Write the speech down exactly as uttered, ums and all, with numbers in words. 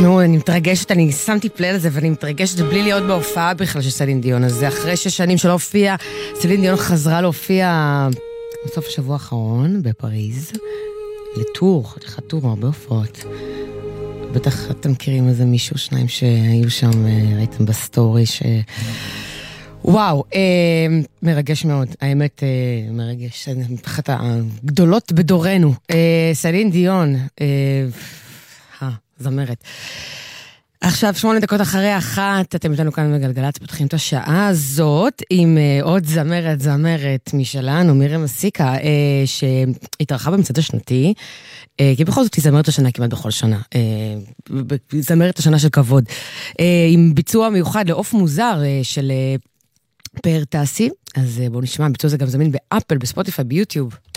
תשמעו, אני מתרגשת, אני שמתי פלי לזה ואני מתרגשת בלי להיות בהופעה בכלל של סלין דיון. אז זה אחרי שש שנים שלא הופיע, סלין דיון חזרה להופיע בסוף השבוע האחרון בפריז, לטור, לחתור, הרבה הופעות. בטח אתם מכירים איזה מישהו, שניים שהיו שם, ראיתם בסטורי ש... וואו, אה, מרגש מאוד, האמת אה, מרגש, אחת הגדולות בדורנו, אה, סלין דיון, אה, אה, זמרת. עכשיו, שמונה דקות אחרי אחת, אתם איתנו כאן בגלגלצ, פותחים את השעה הזאת, עם אה, עוד זמרת, זמרת משלנו, מירי מסיקה, אה, שהתארחה במצעד השנתי, אה, כי בכל זאת היא זמרת השנה כמעט בכל שנה, אה, זמרת השנה של כבוד, אה, עם ביצוע מיוחד לעוף מוזר אה, של... אה, פאר תעשי, אז בואו נשמע, ביצוע זה גם זמין באפל, בספוטיפיי, ביוטיוב.